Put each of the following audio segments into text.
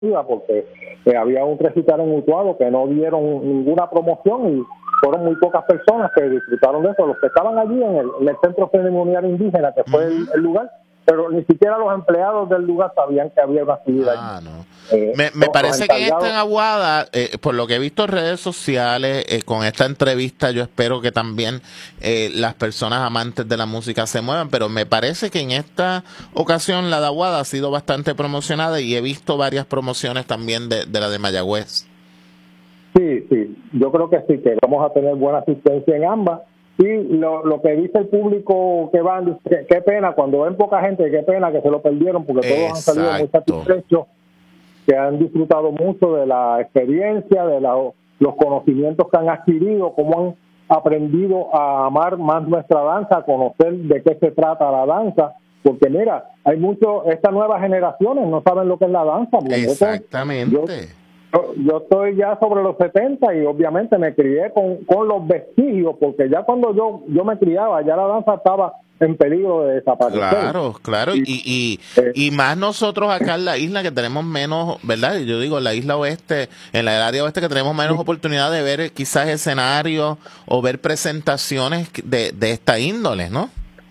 porque había un recital en Utuado que no dieron ninguna promoción y fueron muy pocas personas que disfrutaron de eso. Los que estaban allí en el centro ceremonial indígena, que fue el lugar, pero ni siquiera los empleados del lugar sabían que había una actividad allí. No. Me parece que esta en Aguada, por lo que he visto en redes sociales, con esta entrevista, yo espero que también las personas amantes de la música se muevan, pero me parece que en esta ocasión la de Aguada ha sido bastante promocionada y he visto varias promociones también de la de Mayagüez. Sí, yo creo que sí, que vamos a tener buena asistencia en ambas. Y lo que dice el público que van, qué pena, cuando ven poca gente, qué pena que se lo perdieron, porque todos han salido muy satisfechos, que han disfrutado mucho de la experiencia, de los conocimientos que han adquirido, cómo han aprendido a amar más nuestra danza, a conocer de qué se trata la danza, porque mira, hay estas nuevas generaciones no saben lo que es la danza. Exactamente. Yo estoy ya sobre los 70 y obviamente me crié con los vestigios, porque ya cuando yo me criaba, ya la danza estaba en peligro de desaparecer. Claro. Y más nosotros acá en la isla que tenemos menos, ¿verdad? Yo digo, en la isla oeste, en la área oeste que tenemos menos oportunidad de ver quizás escenarios o ver presentaciones de esta índole, ¿no?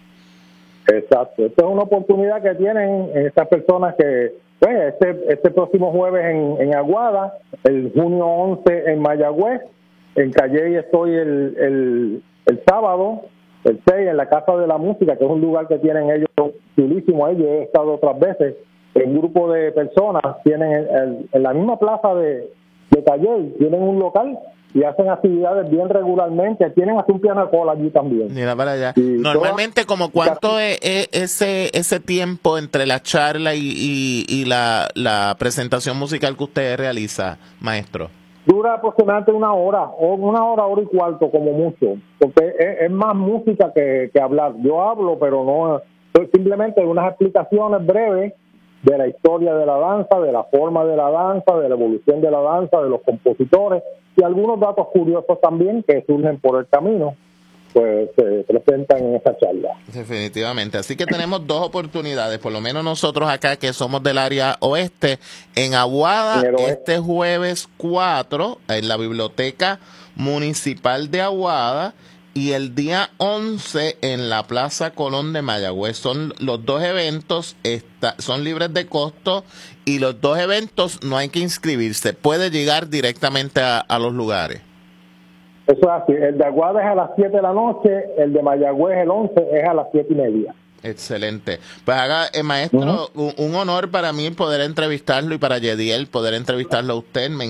Exacto. Esta es una oportunidad que tienen estas personas que, pues, este próximo jueves en Aguada, el junio 11 en Mayagüez, en Calley estoy el sábado, el 6, en la Casa de la Música, que es un lugar que tienen ellos chulísimo. Ahí yo he estado otras veces. Un grupo de personas tienen en la misma plaza de Calley, tienen un local y hacen actividades bien regularmente. Tienen hasta un piano de cola allí también. Mira para allá. Normalmente, ¿como cuánto es ese tiempo entre la charla y la presentación musical que usted realiza, maestro? Dura aproximadamente una hora y cuarto como mucho, porque es más música que hablar. Yo hablo, pero no, simplemente unas explicaciones breves de la historia de la danza, de la forma de la danza, de la evolución de la danza, de los compositores y algunos datos curiosos también que surgen por el camino, pues se presentan en esta charla. Definitivamente. Así que tenemos dos oportunidades, por lo menos nosotros acá que somos del área oeste, en Aguada, este jueves 4, en la Biblioteca Municipal de Aguada, y el día 11 en la Plaza Colón de Mayagüez. Son los dos eventos, son libres de costo, y los dos eventos no hay que inscribirse, puede llegar directamente a los lugares. Eso es así. El de Aguada es a las 7 de la noche, el de Mayagüez el 11 es a las 7:30. Excelente. Pues haga, maestro, un honor para mí poder entrevistarlo y para Yediel poder entrevistarlo a usted. Me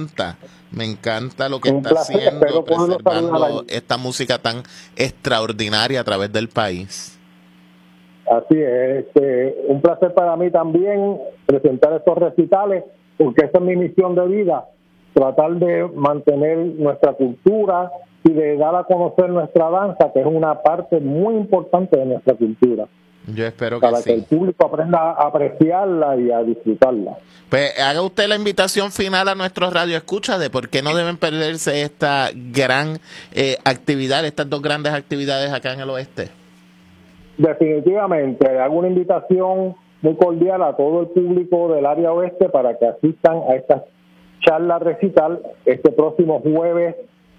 encanta lo que está haciendo, preservando esta música tan extraordinaria a través del país. Así es. Un placer para mí también presentar estos recitales, porque esa es mi misión de vida, tratar de mantener nuestra cultura y de dar a conocer nuestra danza, que es una parte muy importante de nuestra cultura. Yo espero que para que el público aprenda a apreciarla y a disfrutarla. Pues haga usted la invitación final a nuestros radioescuchas de por qué no deben perderse esta gran actividad, estas dos grandes actividades acá en el oeste. Definitivamente, hago una invitación muy cordial a todo el público del área oeste para que asistan a esta charla recital este próximo jueves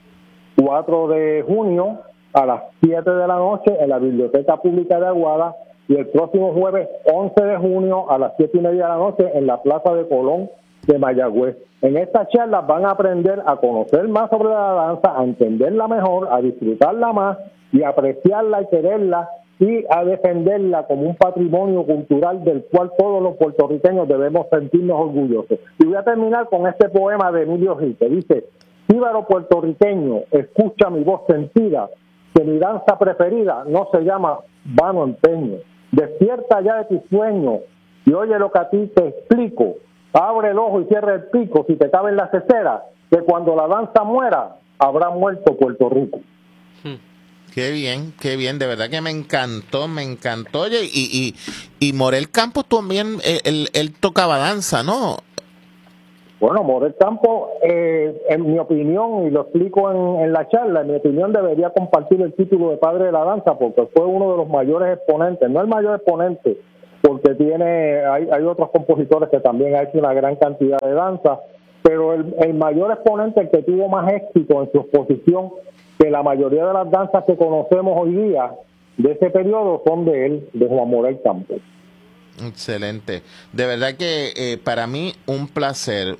4 de junio a las 7 de la noche en la Biblioteca Pública de Aguada, y el próximo jueves 11 de junio a las 7:30 de la noche en la Plaza de Colón de Mayagüez. En esta charla van a aprender a conocer más sobre la danza, a entenderla mejor, a disfrutarla más y a apreciarla y quererla y a defenderla como un patrimonio cultural del cual todos los puertorriqueños debemos sentirnos orgullosos. Y voy a terminar con este poema de Emilio Gil, que dice: Jíbaro puertorriqueño, escucha mi voz sentida, que mi danza preferida no se llama vano empeño. Despierta ya de tu sueño y oye lo que a ti te explico. Abre el ojo y cierra el pico si te cabe en la cesera, que cuando la danza muera, habrá muerto Puerto Rico. Qué bien, de verdad que me encantó. Oye, y Morel Campos también, él tocaba danza, ¿no? Bueno, Morel Campos, en mi opinión, y lo explico en la charla, en mi opinión debería compartir el título de padre de la danza, porque fue uno de los mayores exponentes, no el mayor exponente, porque hay otros compositores que también han hecho una gran cantidad de danza, pero el mayor exponente, el que tuvo más éxito en su exposición, que la mayoría de las danzas que conocemos hoy día de ese periodo son de él, de Juan Morel Campos. Excelente. De verdad que para mí un placer,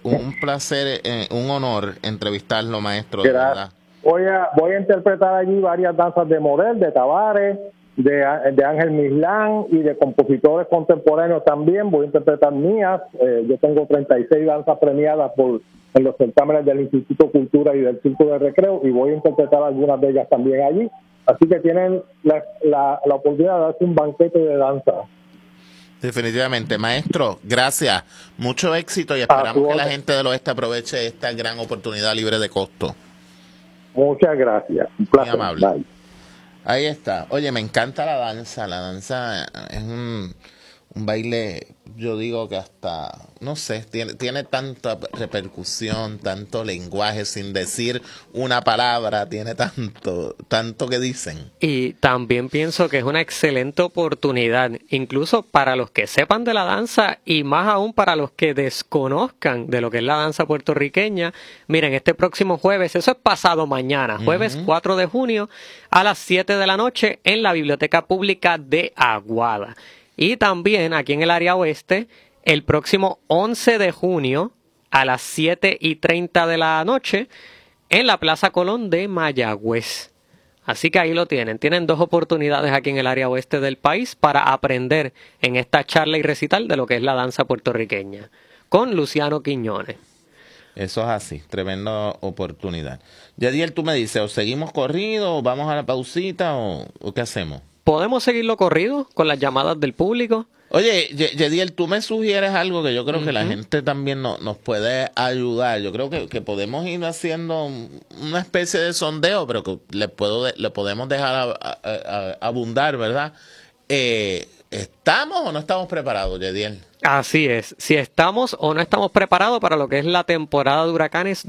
un honor entrevistarlo, maestro. De verdad. Voy a interpretar allí varias danzas de Morel, de Tavares, de Ángel Mislán y de compositores contemporáneos también. Voy a interpretar mías. Yo tengo 36 danzas premiadas en los certámenes del Instituto Cultura y del Circo de Recreo, y voy a interpretar algunas de ellas también allí. Así que tienen la oportunidad de darse un banquete de danza. Definitivamente. Maestro, gracias. Mucho éxito y esperamos que la gente del oeste aproveche esta gran oportunidad libre de costo. Muchas gracias. Un placer. Muy amable. Bye. Ahí está. Oye, me encanta la danza. La danza es un baile, yo digo que hasta, no sé, tiene tanta repercusión, tanto lenguaje sin decir una palabra, tiene tanto que dicen. Y también pienso que es una excelente oportunidad, incluso para los que sepan de la danza y más aún para los que desconozcan de lo que es la danza puertorriqueña. Miren, este próximo jueves, eso es pasado mañana, jueves 4 de junio a las 7 de la noche en la Biblioteca Pública de Aguada. Y también aquí en el área oeste, el próximo 11 de junio a las 7:30 de la noche en la Plaza Colón de Mayagüez. Así que ahí lo tienen. Tienen 2 oportunidades aquí en el área oeste del país para aprender en esta charla y recital de lo que es la danza puertorriqueña con Luciano Quiñones. Eso es así, tremenda oportunidad. Yadiel, tú me dices, o seguimos corrido, o vamos a la pausita, o qué hacemos. ¿Podemos seguirlo corrido con las llamadas del público? Oye, Yediel, tú me sugieres algo que yo creo que la gente también nos puede ayudar. Yo creo que podemos ir haciendo una especie de sondeo, pero que le podemos dejar abundar, ¿verdad? ¿Estamos o no estamos preparados, Yediel? Así es, si estamos o no estamos preparados para lo que es la temporada de huracanes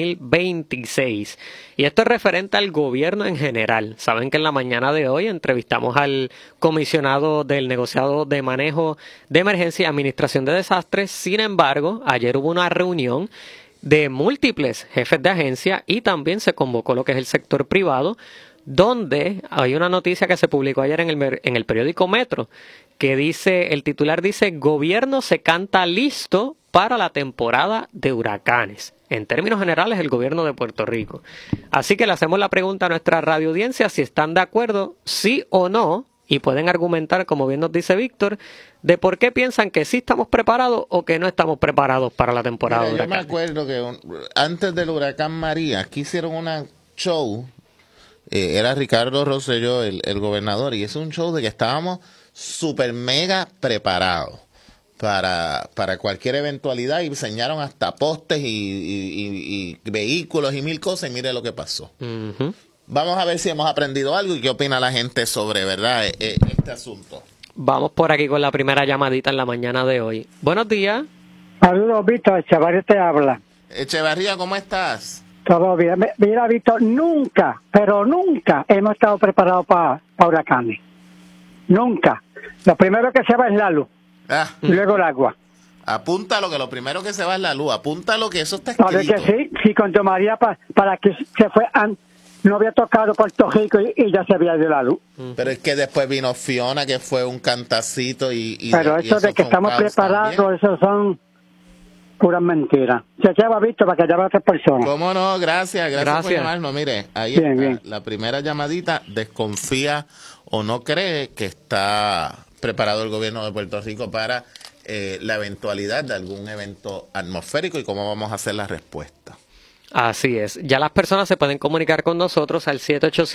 2026. Y esto es referente al gobierno en general. Saben que en la mañana de hoy entrevistamos al comisionado del negociado de manejo de emergencia y administración de desastres. Sin embargo, ayer hubo una reunión de múltiples jefes de agencia y también se convocó lo que es el sector privado, donde hay una noticia que se publicó ayer en el periódico Metro, que dice, el titular dice, gobierno se canta listo para la temporada de huracanes. En términos generales, el gobierno de Puerto Rico. Así que le hacemos la pregunta a nuestra radioaudiencia si están de acuerdo, sí o no, y pueden argumentar, como bien nos dice Víctor, de por qué piensan que sí estamos preparados o que no estamos preparados para la temporada de huracanes. Yo me acuerdo que antes del huracán María, aquí hicieron una show, era Ricardo Rosselló, el gobernador, y es un show de que estábamos super mega preparados para cualquier eventualidad, y enseñaron hasta postes y vehículos y mil cosas, y mire lo que pasó. Vamos a ver si hemos aprendido algo y qué opina la gente sobre, ¿verdad?, este asunto. Vamos por aquí con la primera llamadita en la mañana de hoy. Buenos días. Saludos, Víctor. Echevarría te habla. Echevarría, ¿cómo estás? Todo bien. Mira, Víctor, nunca, pero nunca hemos estado preparados para huracanes. Nunca. Lo primero que se va es la luz. Y luego el agua. Apúntalo, que lo primero que se va es la luz. Apúntalo, que eso está escrito. A ver que sí, cuando María para que se fue, no había tocado Puerto Rico y ya se había ido la luz. Pero es que después vino Fiona, que fue un cantacito pero eso de que estamos preparados, también. Eso son puras mentiras. Se lleva visto para que llame a otras personas. ¿Cómo no? Gracias por llamarnos. Mire, ahí bien, está bien. La primera llamadita. Desconfía o no cree que está preparado el gobierno de Puerto Rico para la eventualidad de algún evento atmosférico y cómo vamos a hacer la respuesta. Así es. Ya las personas se pueden comunicar con nosotros al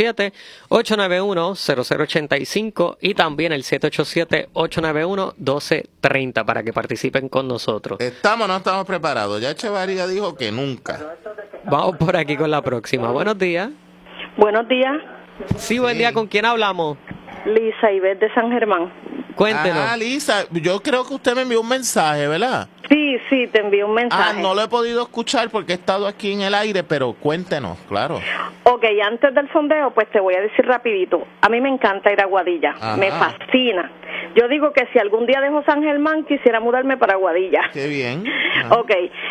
787-891-0085 y también el 787-891-1230 para que participen con nosotros. ¿Estamos o no estamos preparados? Ya Echevarría dijo que nunca. Vamos por aquí con la próxima. Buenos días. Buenos días. Sí, buen día. ¿Con quién hablamos? Lisa Ivette de San Germán. Cuéntenos. Lisa, yo creo que usted me envió un mensaje, ¿verdad? Sí, te envié un mensaje. No lo he podido escuchar porque he estado aquí en el aire, pero cuéntenos, claro. Ok, antes del sondeo, pues te voy a decir rapidito. A mí me encanta ir a Aguadilla, me fascina. Yo digo que si algún día dejo San Germán, quisiera mudarme para Aguadilla. Qué bien. Ok,